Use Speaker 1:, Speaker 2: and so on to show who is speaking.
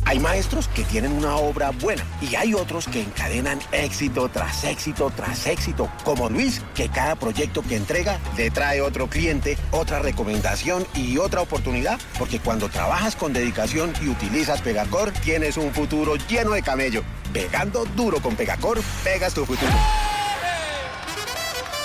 Speaker 1: Hay maestros que tienen una obra buena y hay otros que encadenan éxito tras éxito tras éxito, como Luis, que cada proyecto que entrega le trae otro cliente, otra recomendación y otra oportunidad, porque cuando trabajas con dedicación y utilizas Pegacor, tienes un futuro lleno de camello. Pegando duro con Pegacor, pegas tu futuro.